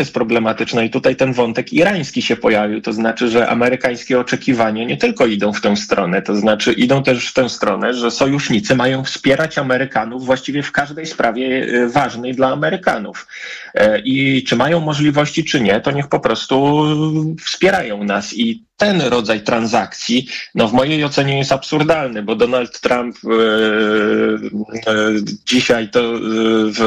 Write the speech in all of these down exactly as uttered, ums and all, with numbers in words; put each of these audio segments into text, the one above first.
jest problematyczna i tutaj ten wątek irański się pojawił, to znaczy, że amerykańskie oczekiwania nie tylko idą w tę stronę, to znaczy idą też w tę stronę, że sojusznicy mają wspierać Amerykanów właściwie w każdej sprawie ważnej dla Amerykanów. I czy mają możliwości, czy nie, to niech po prostu wspierają nas i ten rodzaj transakcji, no w mojej ocenie jest absurdalny, bo Donald Trump e, e, dzisiaj to e, w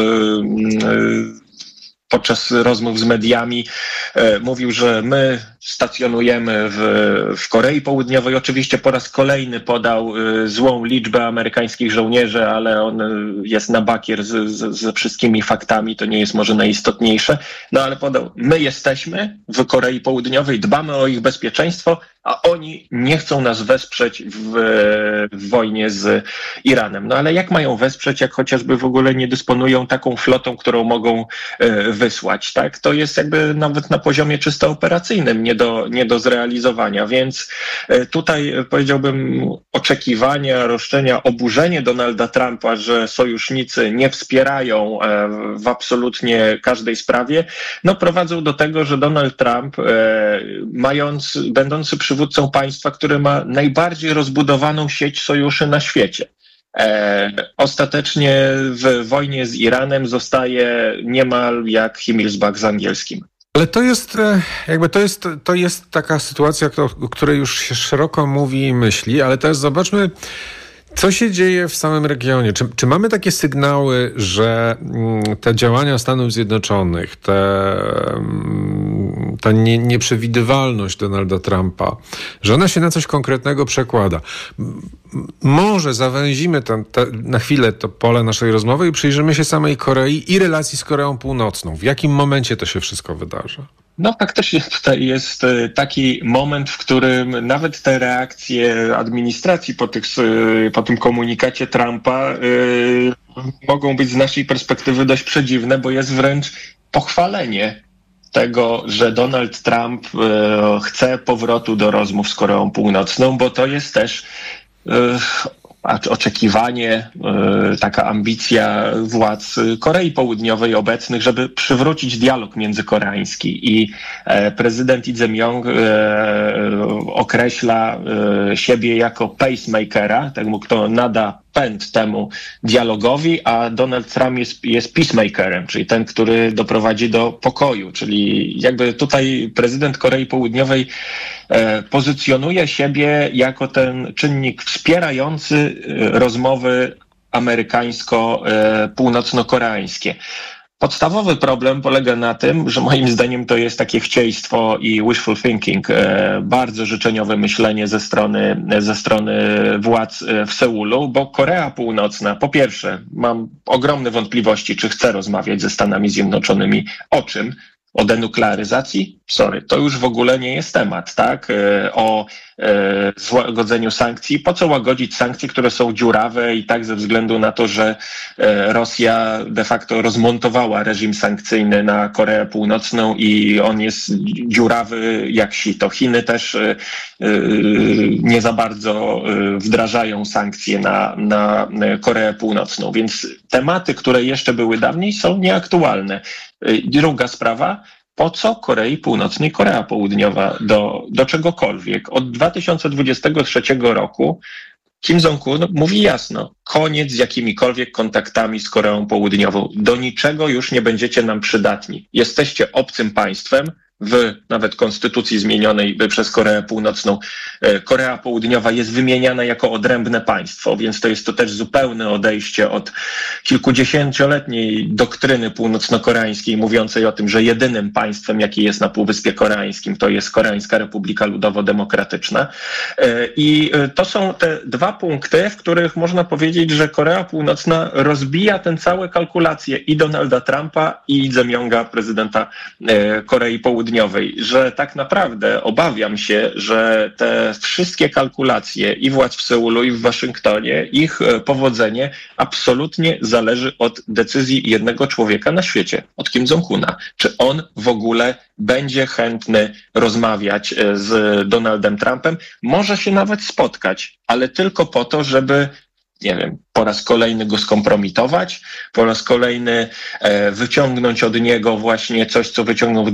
e, podczas rozmów z mediami e, mówił, że my stacjonujemy w, w Korei Południowej. Oczywiście po raz kolejny podał e, złą liczbę amerykańskich żołnierzy, ale on jest na bakier z, z, ze wszystkimi faktami, to nie jest może najistotniejsze. No ale podał, my jesteśmy w Korei Południowej, dbamy o ich bezpieczeństwo, a oni nie chcą nas wesprzeć w, w wojnie z Iranem. No ale jak mają wesprzeć, jak chociażby w ogóle nie dysponują taką flotą, którą mogą e, wysłać, tak? To jest jakby nawet na poziomie czysto operacyjnym nie do, nie do zrealizowania, więc e, tutaj powiedziałbym oczekiwania, roszczenia, oburzenie Donalda Trumpa, że sojusznicy nie wspierają e, w absolutnie każdej sprawie, no prowadzą do tego, że Donald Trump, e, mając, będący przywódcą państwa, które ma najbardziej rozbudowaną sieć sojuszy na świecie, E, ostatecznie w wojnie z Iranem zostaje niemal jak Himmelsbach z angielskim. Ale to jest jakby to jest, to jest taka sytuacja, o której już się szeroko mówi i myśli, ale teraz zobaczmy, co się dzieje w samym regionie. Czy, czy mamy takie sygnały, że te działania Stanów Zjednoczonych, te, ta nie, nieprzewidywalność Donalda Trumpa, że ona się na coś konkretnego przekłada? Może zawęzimy ten, te, na chwilę to pole naszej rozmowy i przyjrzymy się samej Korei i relacji z Koreą Północną. W jakim momencie to się wszystko wydarza? No faktycznie tutaj jest taki moment, w którym nawet te reakcje administracji po, tych, po tym komunikacie Trumpa yy, mogą być z naszej perspektywy dość przedziwne, bo jest wręcz pochwalenie tego, że Donald Trump yy, chce powrotu do rozmów z Koreą Północną, bo to jest też yy, oczekiwanie, taka ambicja władz Korei Południowej obecnych, żeby przywrócić dialog międzykoreański i prezydent Lee Jae-myung określa siebie jako pacemakera, temu kto nada pęd temu dialogowi, a Donald Trump jest, jest peacemakerem, czyli ten, który doprowadzi do pokoju, czyli jakby tutaj prezydent Korei Południowej e, pozycjonuje siebie jako ten czynnik wspierający rozmowy amerykańsko-północno-koreańskie. Podstawowy problem polega na tym, że moim zdaniem to jest takie chcieństwo i wishful thinking, bardzo życzeniowe myślenie ze strony, ze strony władz w Seulu, bo Korea Północna, po pierwsze, mam ogromne wątpliwości, czy chce rozmawiać ze Stanami Zjednoczonymi o czym? O denuklearyzacji? Sorry, to już w ogóle nie jest temat, tak? O e, złagodzeniu sankcji. Po co łagodzić sankcje, które są dziurawe i tak ze względu na to, że e, Rosja de facto rozmontowała reżim sankcyjny na Koreę Północną i on jest dziurawy jak sito. Chiny też e, e, nie za bardzo e, wdrażają sankcje na, na Koreę Północną, więc tematy, które jeszcze były dawniej, są nieaktualne. Druga sprawa, po co Korei Północnej Korea Południowa do, do czegokolwiek? Od dwa tysiące dwudziestego trzeciego roku Kim Jong-un mówi jasno, koniec z jakimikolwiek kontaktami z Koreą Południową. Do niczego już nie będziecie nam przydatni. Jesteście obcym państwem. W nawet konstytucji zmienionej przez Koreę Północną Korea Południowa jest wymieniana jako odrębne państwo, więc to jest to też zupełne odejście od kilkudziesięcioletniej doktryny północno-koreańskiej mówiącej o tym, że jedynym państwem, jakie jest na Półwyspie Koreańskim, to jest Koreańska Republika Ludowo-Demokratyczna. I to są te dwa punkty, w których można powiedzieć, że Korea Północna rozbija ten całe kalkulacje i Donalda Trumpa i Lee Jae-myunga, prezydenta Korei Południowej. Że tak naprawdę obawiam się, że te wszystkie kalkulacje i władz w Seulu i w Waszyngtonie, ich powodzenie absolutnie zależy od decyzji jednego człowieka na świecie, od Kim Jong-una. Czy on w ogóle będzie chętny rozmawiać z Donaldem Trumpem? Może się nawet spotkać, ale tylko po to, żeby nie wiem, po raz kolejny go skompromitować, po raz kolejny e, wyciągnąć od niego właśnie coś, co wyciągnął